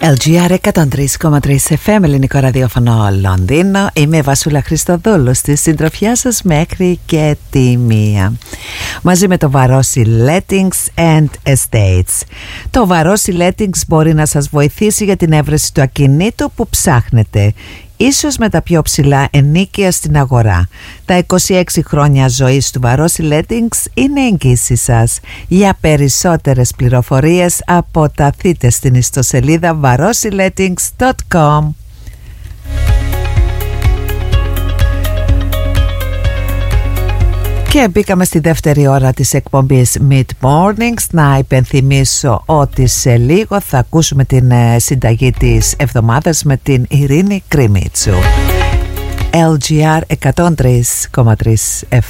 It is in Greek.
LGR 103,3 FM, ελληνικό ραδιόφωνο Λονδίνο. Είμαι η Βασούλα Χριστοδούλου, στη συντροφιά σας μέχρι και τη 1. Μαζί με το Varosi Lettings and Estates. Το Varosi Lettings μπορεί να σας βοηθήσει για την έβρεση του ακινήτου που ψάχνετε, ίσως με τα πιο ψηλά ενοίκια στην αγορά. Τα 26 χρόνια ζωής του Varosi Lettings είναι εγγύηση σας. Για περισσότερες πληροφορίες αποταθείτε στην ιστοσελίδα varosilettings.com. Και μπήκαμε στη δεύτερη ώρα της εκπομπής Mid Mornings. Να υπενθυμίσω ότι σε λίγο θα ακούσουμε την συνταγή της εβδομάδας με την Ειρήνη Κριμίτσου. LGR 103,3 FM.